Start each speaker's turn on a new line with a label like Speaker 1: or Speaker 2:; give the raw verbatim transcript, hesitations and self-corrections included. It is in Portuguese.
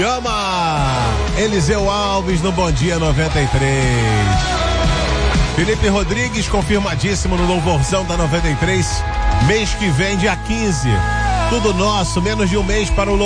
Speaker 1: chama Eliseu Alves no Bom Dia noventa e três. Felipe Rodrigues confirmadíssimo no Louvorzão da noventa e três, mês que vem, dia quinze. Tudo nosso, menos de um mês para o